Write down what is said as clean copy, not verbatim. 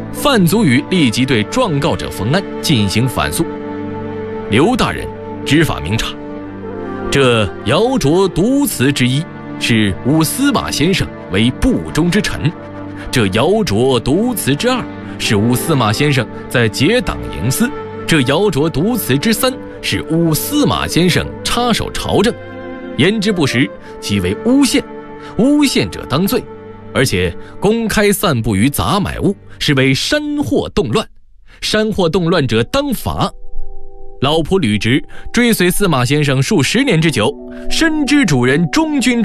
范祖禹立即对状告者冯安进行反诉。刘大人知法明察，这姚卓独辞之一是诬司马先生为不忠之臣，这姚卓独辞之二是诬司马先生在结党营私，这姚卓独辞之三是诬司马先生插手朝政，言之不实，即为诬陷，诬陷者当罪，而且公开散布于杂买物，是为煽惑动乱，煽惑动乱者当罚。老仆履职，追随司马先生数10年之久，深知主人忠君